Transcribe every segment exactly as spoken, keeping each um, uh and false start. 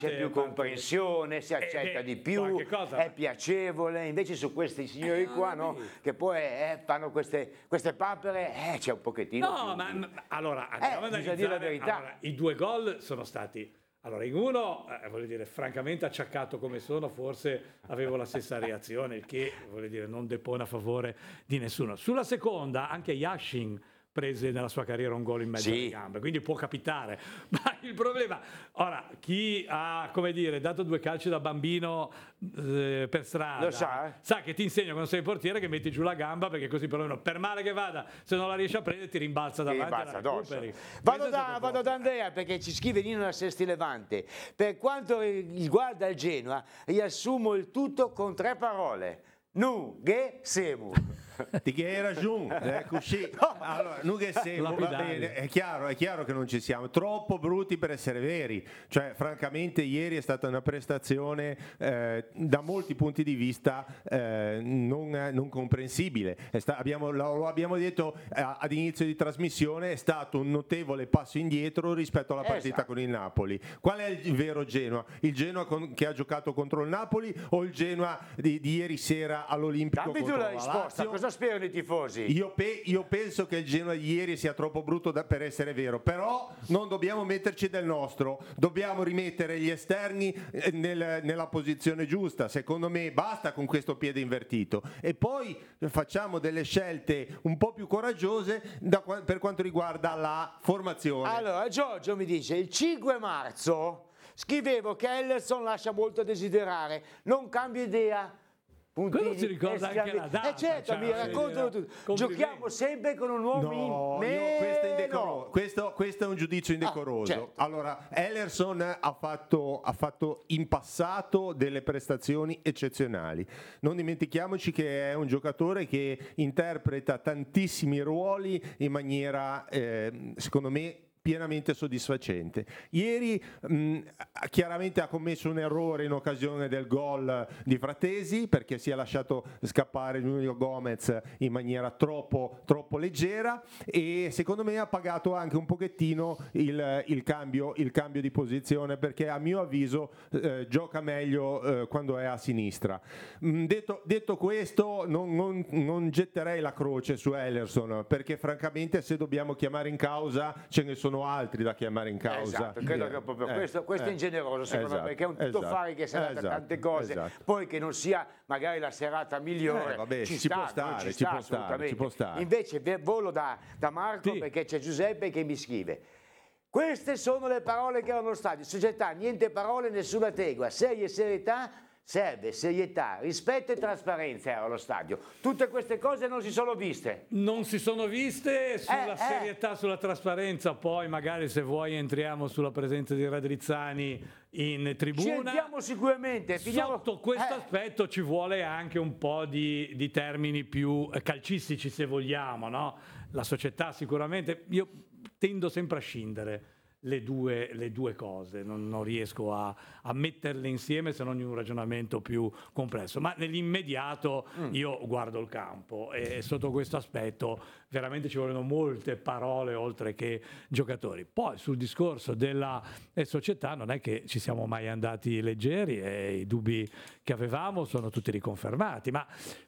c'è più comprensione, si accetta eh, di più, è piacevole. Invece su questi signori qua, no, che poi eh, fanno queste, queste papere, eh, c'è un pochettino no, più. Ma, ma allora, andiamo eh, ad bisogna dire la analizzare. verità. Allora, i due gol sono stati... Allora, in uno, eh, voglio dire, francamente acciaccato come sono, forse avevo la stessa reazione, il che, voglio dire, non depone a favore di nessuno. Sulla seconda, anche Yashin prese nella sua carriera un gol in mezzo sì. alle gambe, quindi può capitare. Ma il problema, ora, chi ha, come dire, dato due calci da bambino eh, per strada, lo sa, eh? sa che ti insegna quando sei portiere che metti giù la gamba, perché così perlomeno, per male che vada, se non la riesci a prendere ti rimbalza davanti e la recuperi. Vado da, vado da Andrea, perché ci scrive Nino da Sesti Levante. Per quanto riguarda il Genoa, riassumo il tutto con tre parole: nu, ge, semu. Ti che hai ragione, ecco sì. Allora, nu che semu, va bene, è chiaro, è chiaro che non ci siamo, troppo brutti per essere veri. Cioè, francamente, ieri è stata una prestazione eh, da molti punti di vista eh, non, non comprensibile. È sta, abbiamo, lo abbiamo detto eh, ad inizio di trasmissione, è stato un notevole passo indietro rispetto alla partita esatto. con il Napoli. Qual è il vero Genoa? Il Genoa con, che ha giocato contro il Napoli o il Genoa di, di ieri sera all'Olimpico Dammi contro tu la la risposta, Lazio? Cosa sperano i tifosi? Io, pe io penso che il Genoa di ieri sia troppo brutto da, per essere vero, però non dobbiamo metterci del nostro, dobbiamo rimettere gli esterni nel, nella posizione giusta. Secondo me basta con questo piede invertito e poi facciamo delle scelte un po' più coraggiose da, per quanto riguarda la formazione. Allora Giorgio mi dice: il cinque marzo scrivevo che Ellerson lascia molto a desiderare, non cambio idea. Puntini, quello si ricorda anche la data, eh certo, cioè, mi raccontano tutto. Giochiamo sempre con un uomo no, in meno. Io, questo, è indecoro, questo, questo è un giudizio indecoroso. Ah, certo. Allora, Ellerson ha fatto, ha fatto in passato delle prestazioni eccezionali. Non dimentichiamoci che è un giocatore che interpreta tantissimi ruoli in maniera, eh, secondo me, pienamente soddisfacente. Ieri mh, chiaramente ha commesso un errore in occasione del gol di Fratesi, perché si è lasciato scappare Nuno Gomez in maniera troppo, troppo leggera, e secondo me ha pagato anche un pochettino il, il, cambio, il cambio di posizione, perché a mio avviso eh, gioca meglio eh, quando è a sinistra. Mh, detto, detto questo, non, non, non getterei la croce su Ellerson, perché francamente se dobbiamo chiamare in causa ce ne sono altri da chiamare in causa. Esatto, credo che proprio eh, questo, questo eh, è ingeneroso secondo esatto, me, perché è un tuttofare esatto, che si adatta esatto, a tante cose, esatto. poi che non sia magari la serata migliore, eh, vabbè, ci, ci, sta, può stare, ci, ci, sta, può stare, ci può stare. Invece volo da, da Marco, sì. perché c'è Giuseppe che mi scrive: queste sono le parole che erano allo stadio, società, niente parole, nessuna tregua, serie serietà. Serve serietà, rispetto e trasparenza era allo stadio. Tutte queste cose non si sono viste. Non si sono viste sulla eh, serietà, eh. sulla trasparenza. Poi magari, se vuoi, entriamo sulla presenza di Radrizzani in tribuna. Ci entriamo sicuramente. Finiamo... Sotto questo eh. aspetto ci vuole anche un po' di, di termini più calcistici, se vogliamo, no? La società sicuramente, io tendo sempre a scindere Le due, le due cose, non, non riesco a, a metterle insieme se non in un ragionamento più complesso, ma nell'immediato mm. io guardo il campo e sotto questo aspetto veramente ci vogliono molte parole oltre che giocatori. Poi sul discorso della eh, società non è che ci siamo mai andati leggeri e i dubbi che avevamo sono tutti riconfermati, ma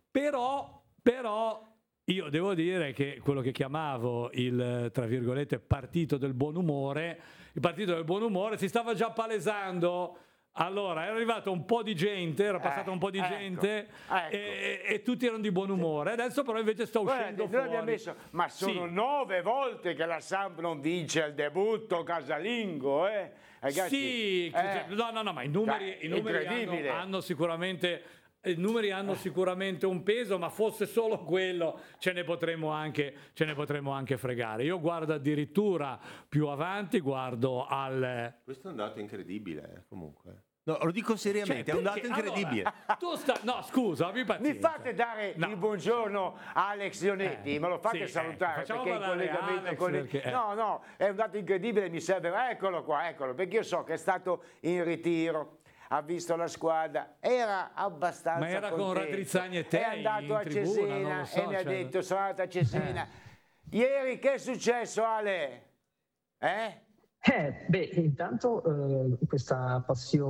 però, però io devo dire che quello che chiamavo il, tra virgolette, partito del buon umore, il partito del buon umore si stava già palesando. Allora, era arrivato un po' di gente, era passata un po' di ecco, gente ecco. E, e tutti erano di buon umore. Adesso però invece sta uscendo Guarda, fuori. Messo, ma sono sì. nove volte che la Samp non vince al debutto casalingo, eh? Ragazzi, sì, eh, no, no, no, ma i numeri, i numeri hanno, hanno sicuramente... I numeri hanno sicuramente un peso, ma fosse solo quello ce ne potremmo anche, ce ne potremmo anche fregare. Io guardo addirittura più avanti, guardo al... Questo è un dato incredibile, eh, comunque. No, lo dico seriamente, cioè, è un dato incredibile. Allora, tu sta... No, scusa, abbi pazienza. Mi fate dare no. il buongiorno a Alex Leonetti, eh, me lo fate sì, salutare, ecco, perché in collegamento Alex, con perché, eh. No, no, è un dato incredibile, mi serve... Eccolo qua, eccolo, perché io so che è stato in ritiro. Ha visto la squadra, era abbastanza ma era contento. con Radrizzani e te è andato a tribuna, Cesena so, e mi ha cioè... detto sono andato a Cesena. Eh. Ieri che è successo, Ale? Eh? Eh, beh, intanto eh, questa passione